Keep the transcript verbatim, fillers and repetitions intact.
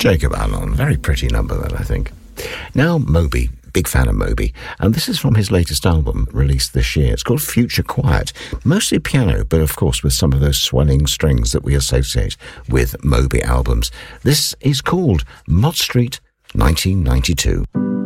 Jacob Allen, very pretty number that, I think. Now Moby, big fan of Moby, and this is from his latest album released this year. It's called Future Quiet, mostly piano, but of course with some of those swelling strings that we associate with Moby albums. This is called Mott Street nineteen ninety-two.